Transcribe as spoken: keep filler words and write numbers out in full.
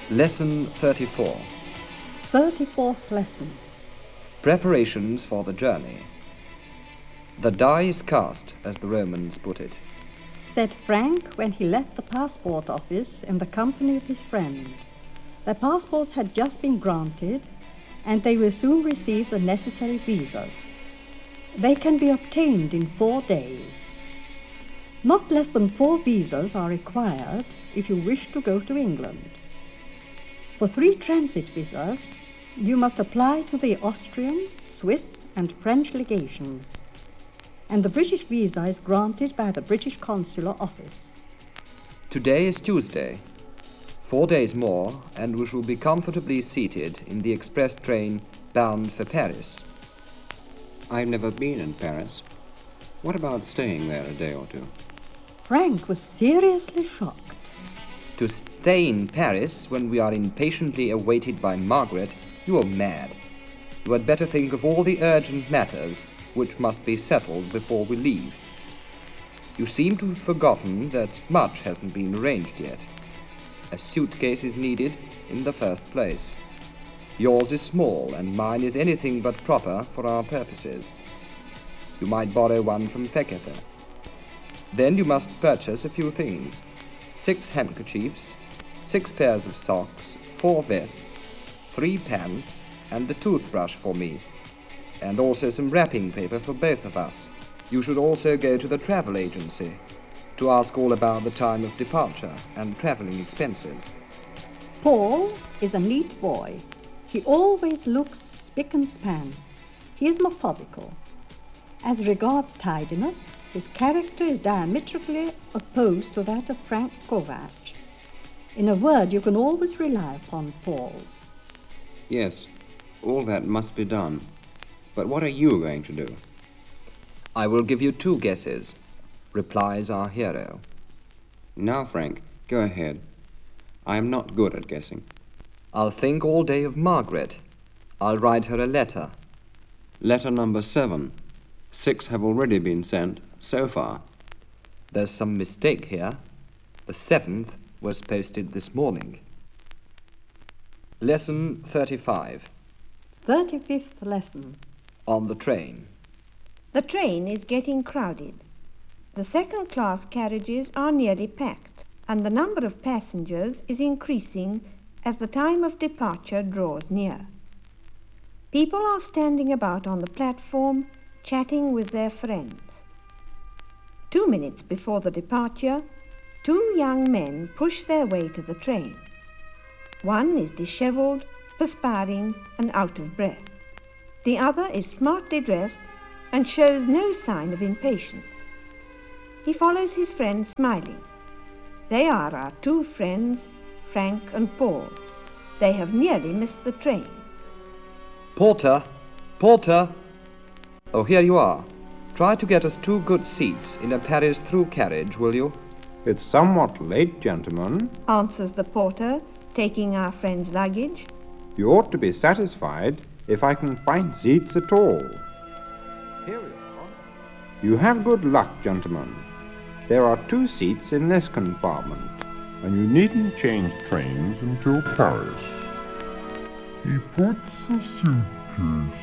Lesson thirty-four. Thirty-fourth lesson. Preparations for the journey. The die is cast, as the Romans put it, said Frank when he left the passport office in the company of his friend. Their passports had just been granted, and they will soon receive the necessary visas. They can be obtained in four days. Not less than four visas are required if you wish to go to England. For three transit visas, you must apply to the Austrian, Swiss, and French legations, and the British visa is granted by the British Consular Office. Today is Tuesday. Four days more, and we shall be comfortably seated in the express train bound for Paris. I've never been in Paris. What about staying there a day or two? Frank was seriously shocked. To stay in Paris when we are impatiently awaited by Margaret, you are mad. You had better think of all the urgent matters which must be settled before we leave. You seem to have forgotten that much hasn't been arranged yet. A suitcase is needed in the first place. Yours is small, and mine is anything but proper for our purposes. You might borrow one from Fekete. Then you must purchase a few things. Six handkerchiefs, six pairs of socks, four vests, three pants, and a toothbrush for me, and also some wrapping paper for both of us. You should also go to the travel agency to ask all about the time of departure and travelling expenses. Paul is a neat boy. He always looks spick and span. He is methodical. As regards tidiness, his character is diametrically opposed to that of Frank Kovac. In a word, you can always rely upon Paul. Yes, all that must be done. But what are you going to do? I will give you two guesses, replies our hero. Now, Frank, go ahead. I am not good at guessing. I'll think all day of Margaret. I'll write her a letter. Letter number seven. Six have already been sent, so far. There's some mistake here. The seventh was posted this morning. Lesson thirty-five. Thirty-fifth lesson. On the train. The train is getting crowded. The second-class carriages are nearly packed, and the number of passengers is increasing as the time of departure draws near. People are standing about on the platform, chatting with their friends. Two minutes before the departure, two young men push their way to the train. One is dishevelled, perspiring, and out of breath. The other is smartly dressed and shows no sign of impatience. He follows his friend smiling. They are our two friends, Frank and Paul. They have nearly missed the train. Porter! Porter! Oh, here you are. Try to get us two good seats in a Paris through carriage, will you? It's somewhat late, gentlemen, answers the porter, taking our friend's luggage. You ought to be satisfied if I can find seats at all. Here we are. You have good luck, gentlemen. There are two seats in this compartment, and you needn't change trains until Paris. He puts the suitcase